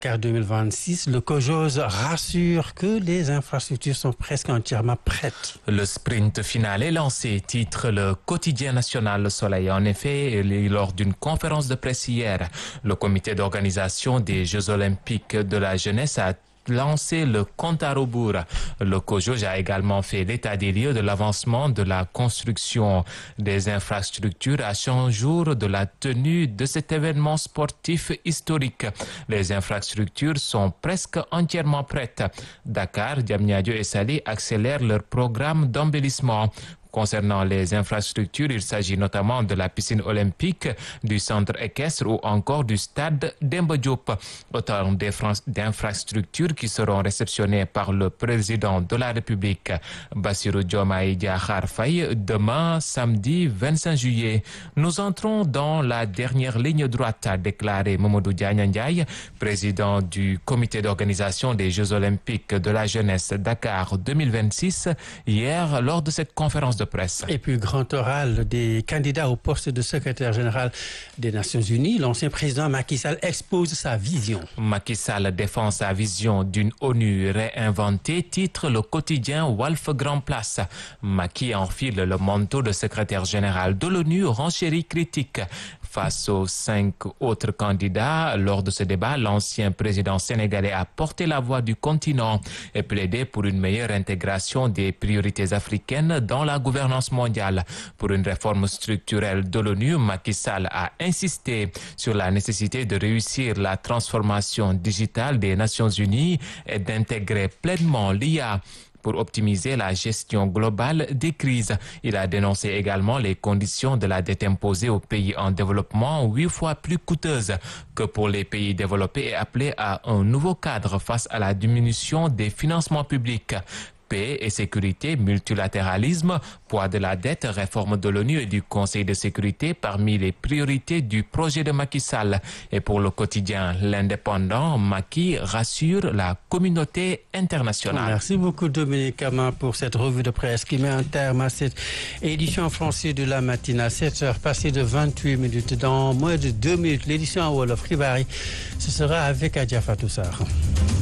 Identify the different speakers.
Speaker 1: Car 2026, le COJOS rassure que les infrastructures sont presque entièrement prêtes.
Speaker 2: Le sprint final est lancé, titre le quotidien national Le Soleil. En effet, lors d'une conférence de presse hier, le comité d'organisation des Jeux olympiques de la jeunesse a lancé le compte à rebours. Le COJOS a également fait l'état des lieux de l'avancement de la construction des infrastructures à 100 jours de la tenue de cet événement sportif historique. Les infrastructures sont presque entièrement prêtes. Dakar, Diamniadio et Saly accélèrent leur programme d'embellissement. Concernant les infrastructures, il s'agit notamment de la piscine olympique, du centre équestre ou encore du stade Demba Diop. Autant d'infrastructures qui seront réceptionnées par le président de la République, Bassirou Diomaye Diakhar Faye, demain, samedi 25 juillet. Nous entrons dans la dernière ligne droite, a déclaré Mamadou Diagne Ndiaye, président du comité d'organisation des Jeux olympiques de la jeunesse Dakar 2026, hier lors de cette conférence de presse.
Speaker 1: Et puis, grand oral des candidats au poste de secrétaire général des Nations Unies, l'ancien président Macky Sall expose sa vision.
Speaker 2: Macky Sall défend sa vision d'une ONU réinventée, titre le quotidien Walf Grand Place. Macky enfile le manteau de secrétaire général de l'ONU, renchérit critique. Face aux 5 autres candidats, lors de ce débat, l'ancien président sénégalais a porté la voix du continent et plaidé pour une meilleure intégration des priorités africaines dans la gouvernance mondiale. Pour une réforme structurelle de l'ONU, Macky Sall a insisté sur la nécessité de réussir la transformation digitale des Nations Unies et d'intégrer pleinement l'IA pour optimiser la gestion globale des crises. Il a dénoncé également les conditions de la dette imposée aux pays en développement, 8 fois plus coûteuses que pour les pays développés, et appelé à un nouveau cadre face à la diminution des financements publics. Paix et sécurité, multilatéralisme, poids de la dette, réforme de l'ONU et du Conseil de sécurité parmi les priorités du projet de Macky Sall. Et pour le quotidien L'Indépendant, Macky rassure la communauté internationale.
Speaker 1: Merci beaucoup Dominique Ama pour cette revue de presse qui met un terme à cette édition française de la matinale. 7h passées de 28 minutes. Dans moins de 2 minutes, l'édition en Wolof Ribari, ce sera avec Adja Fatou Sarr.